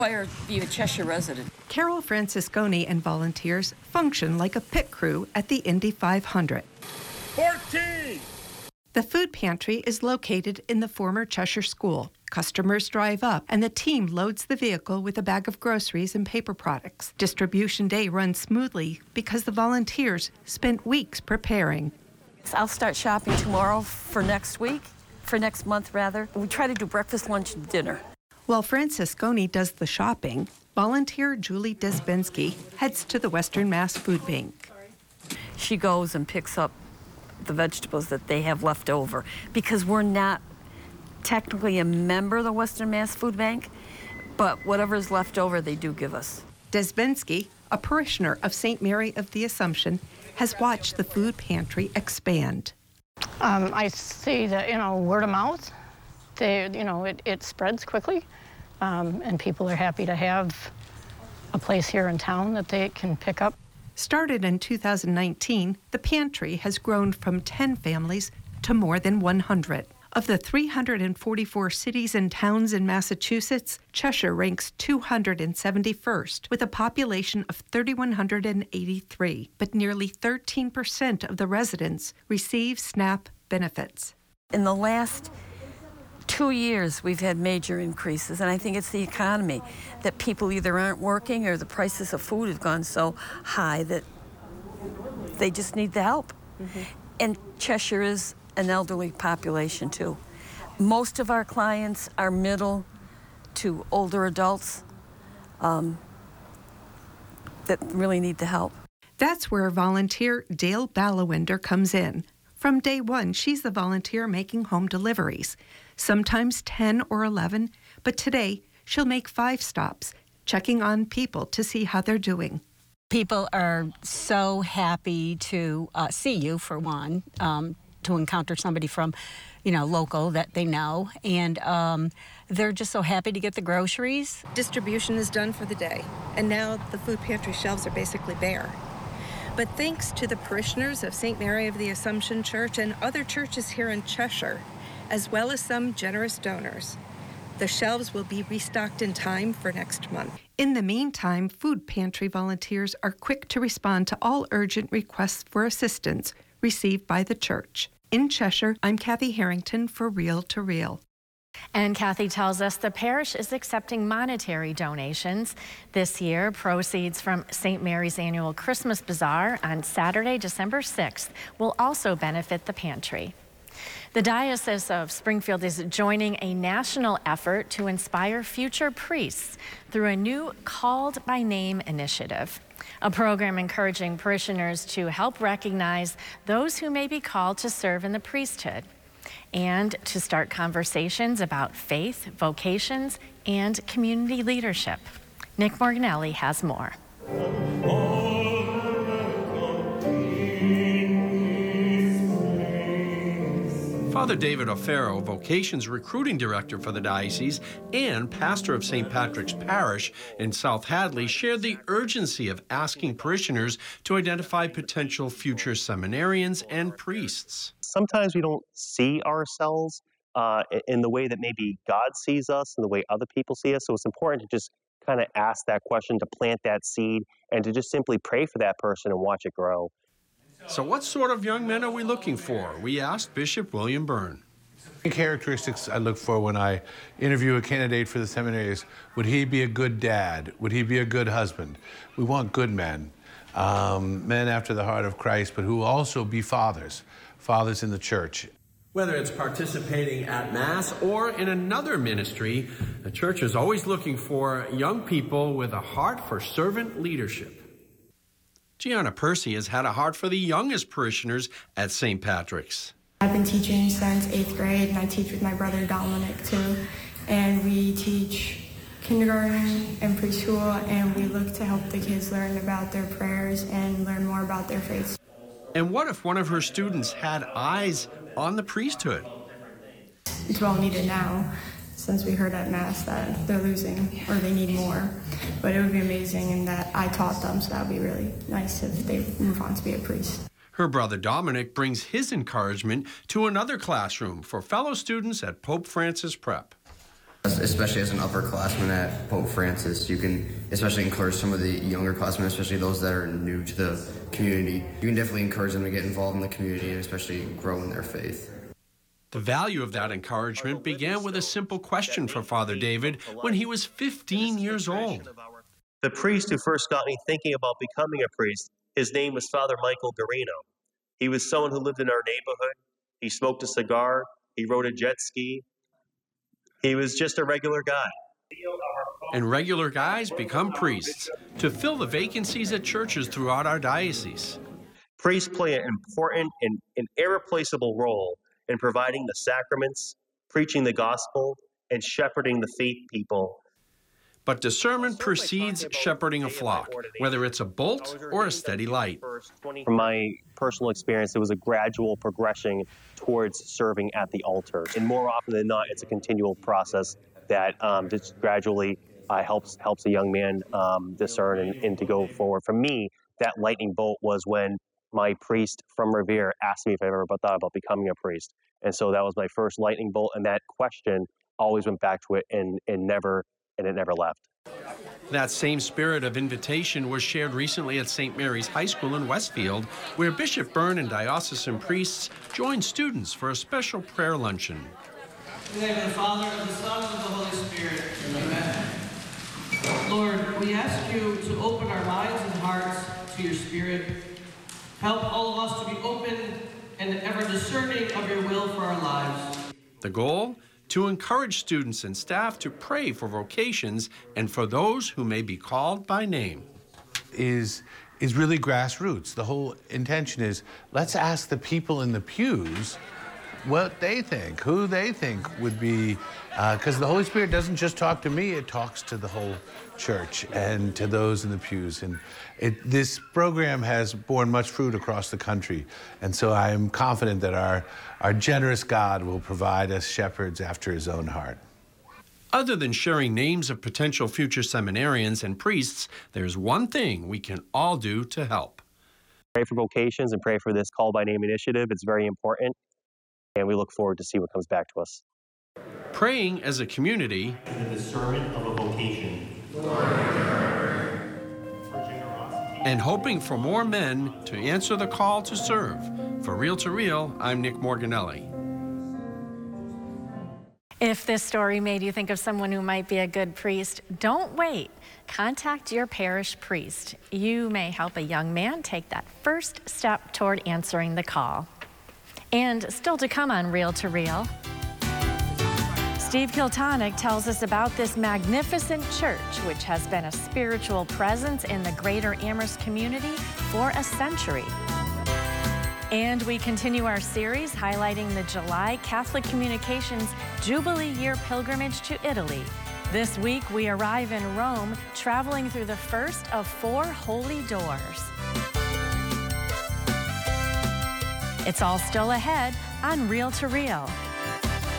Aspire to be a Cheshire resident. Carol Francisconi and volunteers function like a pit crew at the Indy 500. 14! The food pantry is located in the former Cheshire School. Customers drive up, and the team loads the vehicle with a bag of groceries and paper products. Distribution day runs smoothly because the volunteers spent weeks preparing. I'll start shopping tomorrow for next month rather. We try to do breakfast, lunch, and dinner. While Francisconi does the shopping, volunteer Julie Desbensky heads to the Western Mass Food Bank. She goes and picks up the vegetables that they have left over because we're not technically a member of the Western Mass Food Bank, but whatever is left over they do give us. Desbensky, a parishioner of St. Mary of the Assumption, has watched the food pantry expand. I see that, word of mouth, it spreads quickly, and people are happy to have a place here in town that they can pick up. Started in 2019, the pantry has grown from 10 families to more than 100. Of the 344 cities and towns in Massachusetts, Cheshire ranks 271st with a population of 3,183, but nearly 13% of the residents receive SNAP benefits. In the last 2 years, we've had major increases, and I think it's the economy, that people either aren't working or the prices of food have gone so high that they just need the help. Mm-hmm. And Cheshire is an elderly population, too. Most of our clients are middle to older adults that really need the help. That's where volunteer Dale Ballowinder comes in. From day one, she's the volunteer making home deliveries, sometimes 10 or 11, but today she'll make 5 stops, checking on people to see how they're doing. People are so happy to see you, for one, to encounter somebody from, local that they know, and they're just so happy to get the groceries. Distribution is done for the day, and now the food pantry shelves are basically bare. But thanks to the parishioners of St. Mary of the Assumption Church and other churches here in Cheshire, as well as some generous donors, the shelves will be restocked in time for next month. In the meantime, food pantry volunteers are quick to respond to all urgent requests for assistance received by the church. In Cheshire, I'm Kathy Harrington for Reel to Reel. And Kathy tells us the parish is accepting monetary donations. This year, proceeds from St. Mary's annual Christmas Bazaar on Saturday, December 6th will also benefit the pantry. The Diocese of Springfield is joining a national effort to inspire future priests through a new Called by Name initiative, a program encouraging parishioners to help recognize those who may be called to serve in the priesthood and to start conversations about faith, vocations, and community leadership. Nick Morganelli has more. Father David O'Farrell, Vocations Recruiting Director for the Diocese and pastor of St. Patrick's Parish in South Hadley, shared the urgency of asking parishioners to identify potential future seminarians and priests. Sometimes we don't see ourselves in the way that maybe God sees us and the way other people see us, so it's important to just kind of ask that question, to plant that seed, and to just simply pray for that person and watch it grow. So what sort of young men are we looking for? We asked Bishop William Byrne. The characteristics I look for when I interview a candidate for the seminary is, would he be a good dad? Would he be a good husband? We want good men, men after the heart of Christ, but who will also be fathers in the church. Whether it's participating at Mass or in another ministry, the church is always looking for young people with a heart for servant leadership. Gianna Percy has had a heart for the youngest parishioners at St. Patrick's. I've been teaching since 8th grade, and I teach with my brother Dominic too. And we teach kindergarten and preschool, and we look to help the kids learn about their prayers and learn more about their faith. And what if one of her students had eyes on the priesthood? It's well needed now, since we heard at Mass that they're losing or they need more. But it would be amazing in that I taught them, so that would be really nice if they move on to be a priest. Her brother Dominic brings his encouragement to another classroom for fellow students at Pope Francis Prep. Especially as an upperclassman at Pope Francis, you can especially encourage some of the younger classmen, especially those that are new to the community. You can definitely encourage them to get involved in the community and especially grow in their faith. The value of that encouragement began with a simple question for Father David when he was 15 years old. The priest who first got me thinking about becoming a priest, his name was Father Michael Garino. He was someone who lived in our neighborhood. He smoked a cigar. He rode a jet ski. He was just a regular guy. And regular guys become priests to fill the vacancies at churches throughout our diocese. Priests play an important and an irreplaceable role in providing the sacraments, preaching the gospel, and shepherding the faith people. But discernment precedes shepherding a flock, whether it's a bolt or a steady light. From my personal experience, it was a gradual progression towards serving at the altar. And more often than not, it's a continual process that just gradually helps a young man discern and to go forward. For me, that lightning bolt was when my priest from Revere asked me if I ever thought about becoming a priest. And so that was my first lightning bolt, and that question always went back to it and it never left. That same spirit of invitation was shared recently at St. Mary's High School in Westfield, where Bishop Byrne and diocesan priests joined students for a special prayer luncheon. In the name of the Father, and of the Son, and of the Holy Spirit. Amen. Lord, we ask you to open our minds and hearts to your Spirit. Help all of us to be open and ever discerning of your will for our lives. The goal? To encourage students and staff to pray for vocations and for those who may be called by name. Is really grassroots. The whole intention is, let's ask the people in the pews what they think, who they think would be, because the Holy Spirit doesn't just talk to me, it talks to the whole church and to those in the pews. And this program has borne much fruit across the country. And so I am confident that our generous God will provide us shepherds after his own heart. Other than sharing names of potential future seminarians and priests, there's one thing we can all do to help. Pray for vocations and pray for this Call by Name initiative. It's very important, and we look forward to see what comes back to us. Praying as a community. The discernment of a vocation. And hoping for more men to answer the call to serve. For Real to Real, I'm Nick Morganelli. If this story made you think of someone who might be a good priest, don't wait. Contact your parish priest. You may help a young man take that first step toward answering the call. And still to come on Real to Real, Steve Kiltonick tells us about this magnificent church, which has been a spiritual presence in the greater Amherst community for a century. And we continue our series highlighting the July Catholic Communications Jubilee Year pilgrimage to Italy. This week, we arrive in Rome, traveling through the first of 4 holy doors. It's all still ahead on Real to Real.